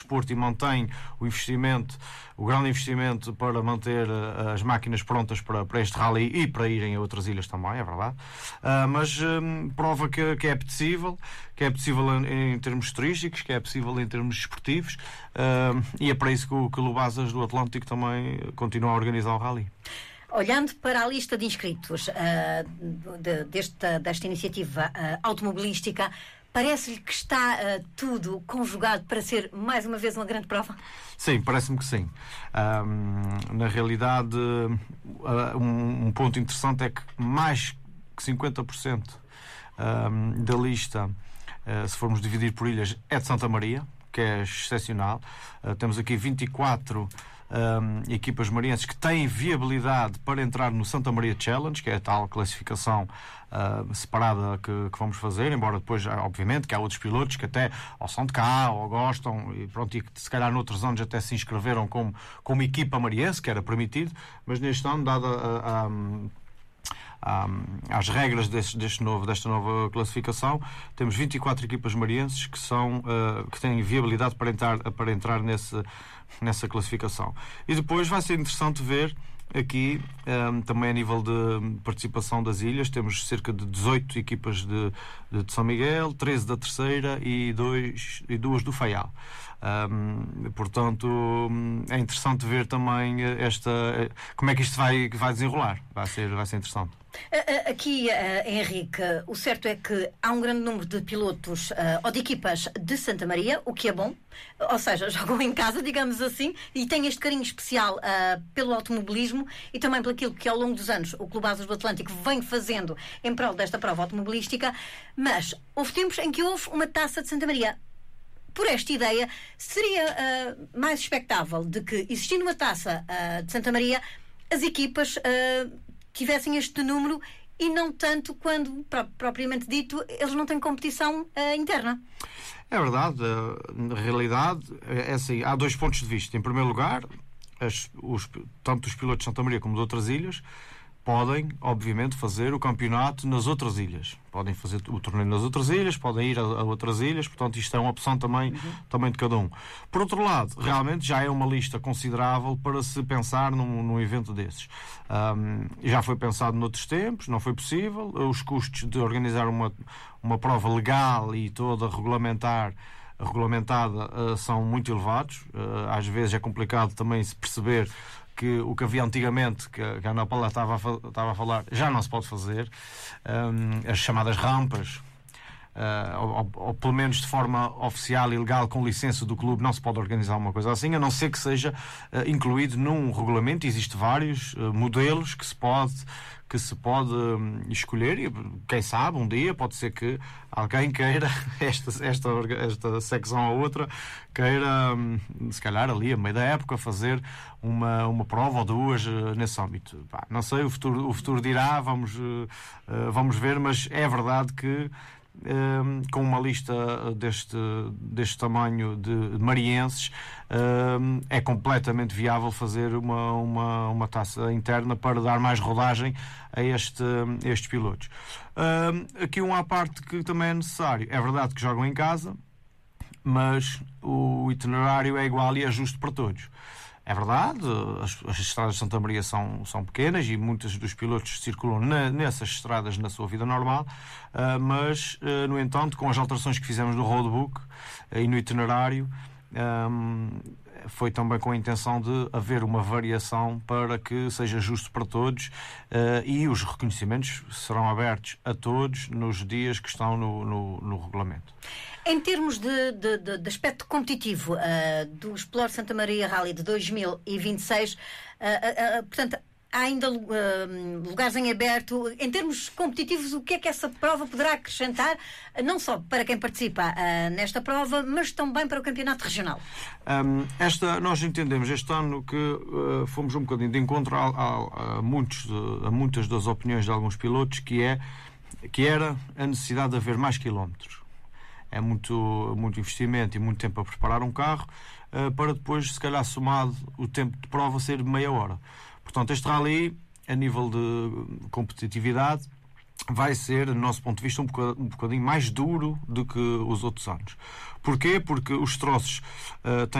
desporto e mantém o grande investimento para manter as máquinas prontas para este rally e para irem a outras ilhas também, é verdade. Mas prova que é possível em termos turísticos, que é possível em termos desportivos, e é para isso que o Clube Asas do Atlântico também continua a organizar o rally. Olhando para a lista de inscritos desta iniciativa automobilística, parece-lhe que está tudo conjugado para ser, mais uma vez, uma grande prova? Sim, parece-me que sim. Na realidade, um ponto interessante é que mais que 50% da lista, se formos dividir por ilhas, é de Santa Maria, que é excepcional. Temos aqui 24 equipas marienses que têm viabilidade para entrar no Santa Maria Challenge, que é a tal classificação separada que vamos fazer, embora depois, obviamente, que há outros pilotos que até ou são de cá ou gostam e pronto, e que se calhar noutros anos até se inscreveram como equipa mariense, que era permitido, mas neste ano, dada às regras desta nova classificação, temos 24 equipas marienses que têm viabilidade para entrar nessa classificação. E depois vai ser interessante ver aqui, também a nível de participação das ilhas, temos cerca de 18 equipas de São Miguel, 13 da Terceira e 2 do Faial. Portanto, é interessante ver também como é que isto vai desenrolar. Vai ser interessante. Aqui, Henrique, o certo é que há um grande número de pilotos ou de equipas de Santa Maria, o que é bom, ou seja, jogam em casa, digamos assim, e têm este carinho especial pelo automobilismo e também pelo aquilo que ao longo dos anos o Clube Asas do Atlântico vem fazendo em prol desta prova automobilística. Mas houve tempos em que houve uma taça de Santa Maria. Por esta ideia, seria mais expectável de que, existindo uma taça de Santa Maria, as equipas tivessem este número e não tanto quando, propriamente dito, eles não têm competição interna. É verdade. Na realidade, é assim, há dois pontos de vista. Em primeiro lugar, tanto os pilotos de Santa Maria como de outras ilhas podem, obviamente, fazer o campeonato nas outras ilhas. Podem fazer o torneio nas outras ilhas, podem ir a outras ilhas, portanto isto é uma opção também de cada um. Por outro lado, realmente já é uma lista considerável para se pensar num evento desses. Já foi pensado noutros tempos, não foi possível. Os custos de organizar uma prova legal e toda regulamentada são muito elevados. Às vezes é complicado também se perceber que o que havia antigamente, que a Ana Paula estava a falar, já não se pode fazer. As chamadas rampas, ou pelo menos de forma oficial e legal, com licença do clube, não se pode organizar uma coisa assim, a não ser que seja incluído num regulamento. Existem vários modelos que se pode escolher, e quem sabe um dia pode ser que alguém queira esta secção ou outra queira, se calhar ali a meio da época, fazer uma prova ou duas nesse âmbito. Não sei, o futuro dirá, vamos ver, mas é verdade que com uma lista deste tamanho de marienses, é completamente viável fazer uma taça interna para dar mais rodagem a estes pilotos. Aqui uma parte que também é necessário. É verdade que jogam em casa, mas o itinerário é igual e é justo para todos. É verdade, as estradas de Santa Maria são pequenas e muitos dos pilotos circulam nessas estradas na sua vida normal, mas, no entanto, com as alterações que fizemos no roadbook e no itinerário, foi também com a intenção de haver uma variação para que seja justo para todos, e os reconhecimentos serão abertos a todos nos dias que estão no regulamento. Em termos de aspecto competitivo do Explore Santa Maria Rally de 2026, portanto, há ainda lugares em aberto. Em termos competitivos, o que é que essa prova poderá acrescentar, não só para quem participa nesta prova, mas também para o campeonato regional? Nós entendemos este ano que fomos um bocadinho de encontro a muitas das opiniões de alguns pilotos, que era a necessidade de haver mais quilómetros. É muito investimento e muito tempo a preparar um carro, para depois, se calhar, somado o tempo de prova ser meia hora. Portanto, este rally, a nível de competitividade, vai ser, do nosso ponto de vista, um bocadinho mais duro do que os outros anos. Porquê? Porque os troços têm